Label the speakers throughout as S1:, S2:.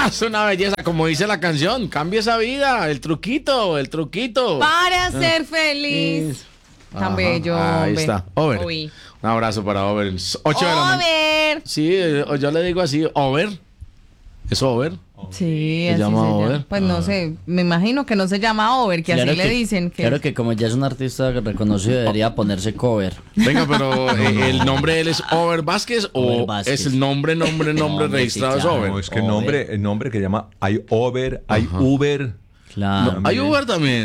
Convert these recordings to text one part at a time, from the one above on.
S1: Es una belleza, como dice la canción. Cambia esa vida, el truquito.
S2: Para ser feliz. Tan bello.
S1: Ahí
S2: hombre.
S1: está. Over.
S2: Uy.
S1: Un abrazo para Over. 8 de la mañana.
S2: Over.
S1: Sí, yo le digo así, Over. ¿Es Over?
S2: Sí,
S1: ¿Se
S2: así
S1: llama
S2: se
S1: Over?
S2: llama. Pues no sé, me imagino que no se llama Over, que
S3: Claro
S2: así le dicen. Que...
S3: Claro que como ya es un artista reconocido debería ponerse cover.
S1: Venga, pero ¿el nombre de él es Over Vázquez o
S3: Over Vázquez.
S1: es el nombre registrado
S3: sí,
S1: es
S3: claro.
S1: Over?
S4: No, es que
S3: Over.
S4: el nombre que llama hay Over, hay Uber.
S3: Claro.
S1: Hay Uber también.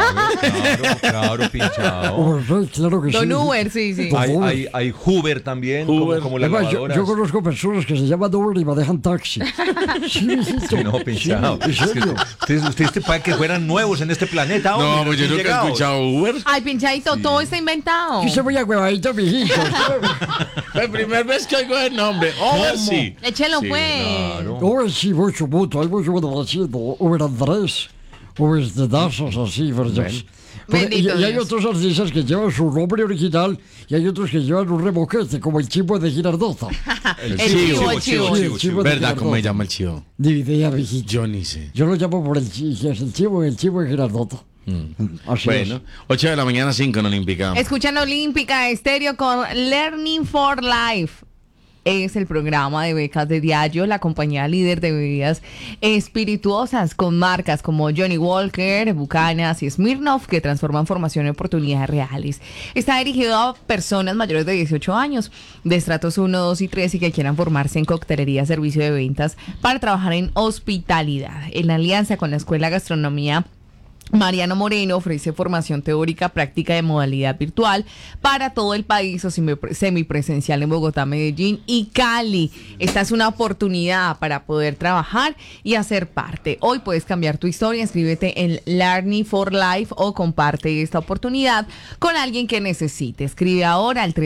S4: Claro, pinchado.
S5: Claro que sí.
S2: Don Uber, sí.
S4: Hay Hoover también,
S1: Hoover.
S4: como las
S5: Además,
S4: lavadoras.
S5: yo conozco personas que se llaman Uber y manejan taxi. Sí, mijito.
S4: Sí, no, pinchado.
S5: Sí, en serio.
S4: Usted para que fueran nuevos en este planeta.
S1: No,
S4: hombre,
S1: pues yo
S4: recién
S1: nunca he
S4: llegados.
S1: escuchado Uber.
S2: Ay, pinchadito, todo está inventado.
S5: Que se voy a huevadito, mijito.
S1: La primera vez que oigo el nombre. Over sí.
S2: Échelo,
S1: Sí,
S2: pues.
S5: Uber sí, mucho. Hay mucho conocido. Uber Andrés. Uber de Dazos, así, ¿verdad?
S2: Bendito
S5: Y hay
S2: Dios.
S5: otros artistas que llevan su nombre original y hay otros que llevan un remoquete, como el chivo de Girardota.
S2: El chivo.
S5: Sí, el chivo de
S1: ¿Verdad? ¿Cómo me
S5: Girardota.
S1: llama el chivo?
S5: Ni idea, mijito.
S1: Yo ni sé.
S5: Yo lo llamo por el chivo de Girardota. Así
S1: Bueno, 8 de la mañana, 5 en Olímpica.
S2: Escuchan Olímpica Estéreo con Learning for Life. Es el programa de becas de Diageo, la compañía líder de bebidas espirituosas con marcas como Johnny Walker, Bucanas y Smirnoff, que transforman formación en oportunidades reales. Está dirigido a personas mayores de 18 años, de estratos 1, 2 y 3 y que quieran formarse en coctelería, servicio de ventas para trabajar en hospitalidad. En alianza con la Escuela de Gastronomía Mariano Moreno ofrece formación teórica práctica de modalidad virtual para todo el país o semipresencial en Bogotá, Medellín y Cali. Esta es una oportunidad para poder trabajar y hacer parte. Hoy puedes cambiar tu historia, inscríbete en Learning for Life o comparte esta oportunidad con alguien que necesite. Escribe ahora al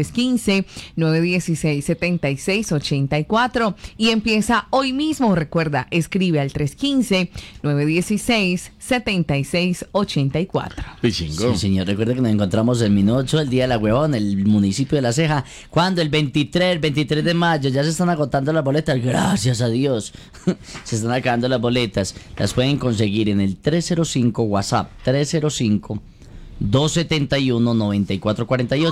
S2: 315-916-7684 y empieza hoy mismo. Recuerda, escribe al 315-916-7684.
S1: Pichingo.
S3: Sí, señor. Recuerda que nos encontramos el minuto, el día de la huevón, el municipio de La Ceja. Cuando el 23 de mayo ya se están agotando las boletas. Gracias a Dios. Se están acabando las boletas. Las pueden conseguir en el 305 WhatsApp 305-271-9448.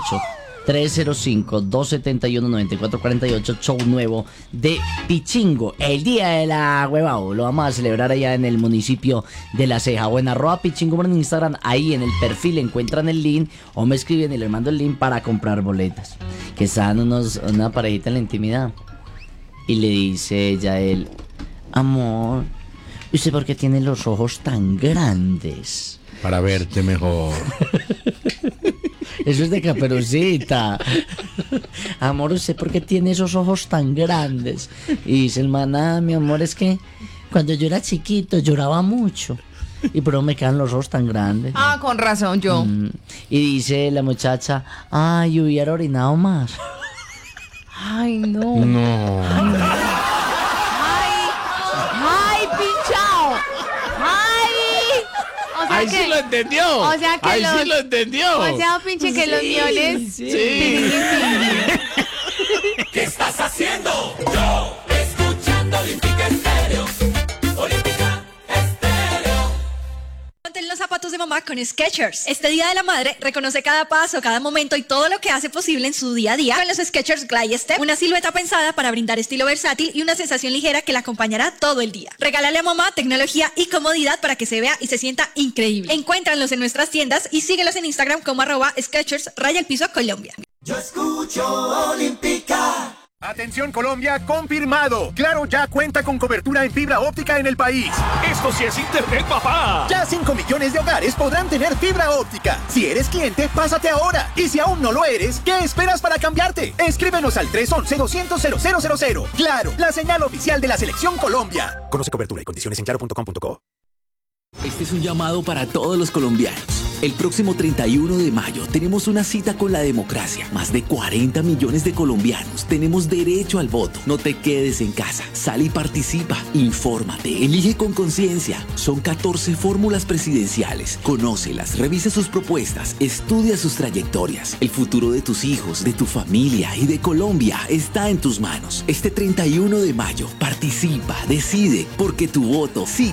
S3: 305-271-9448, show nuevo de Pichingo, el día de la huevao. Lo vamos a celebrar allá en el municipio de La Ceja o en @Pichingo en Instagram. Ahí en el perfil encuentran el link o me escriben y les mando el link para comprar boletas. Que están una parejita en la intimidad y le dice ella a él: amor, ¿usted por qué tiene los ojos tan grandes?
S1: Para verte mejor.
S3: Eso es de Caperucita. Amor, ¿usted por qué tiene esos ojos tan grandes? Y dice el man: mi amor, es que cuando yo era chiquito lloraba mucho y por eso me quedan los ojos tan grandes.
S2: Ah, con razón, yo.
S3: Y dice la muchacha: ay, hubiera orinado más.
S2: Ay, no.
S1: No.
S2: ¡Ay, pinchao! ¡Ay! O sea
S1: Ahí
S2: que,
S1: sí lo entendió.
S2: o sea que
S1: Ahí
S2: los-
S1: sí lo entendió.
S2: O sea, pinche, que los mioles.
S1: Sí.
S6: ¿Qué estás haciendo? Yo, escuchando Olímpica Estéreo. Olímpica Estéreo.
S7: Ponte en los zapatos de mamá con Skechers. Este Día de la Madre reconoce cada paso, cada momento y todo lo que hace posible en su día a día con los Skechers Glide Step, una silueta pensada para brindar estilo versátil y una sensación ligera que la acompañará todo el día. Regálale a mamá tecnología y comodidad para que se vea y se sienta increíble. Encuéntranlos en nuestras tiendas y síguelos en Instagram como @Skechers_Colombia.
S6: Yo escucho Olímpica.
S8: Atención Colombia, confirmado. Claro ya cuenta con cobertura en fibra óptica en el país.
S6: Esto sí es internet, papá.
S8: Ya 5 millones de hogares podrán tener fibra óptica. Si eres cliente, pásate ahora. Y si aún no lo eres, ¿qué esperas para cambiarte? Escríbenos al 311-200-0000. Claro, la señal oficial de la Selección Colombia. Conoce cobertura y condiciones en claro.com.co.
S9: Este es un llamado para todos los colombianos. El próximo 31 de mayo tenemos una cita con la democracia. Más de 40 millones de colombianos tenemos derecho al voto. No te quedes en casa. Sal y participa. Infórmate. Elige con conciencia. Son 14 fórmulas presidenciales. Conócelas, revisa sus propuestas, estudia sus trayectorias. El futuro de tus hijos, de tu familia y de Colombia está en tus manos. Este 31 de mayo, participa, decide, porque tu voto sí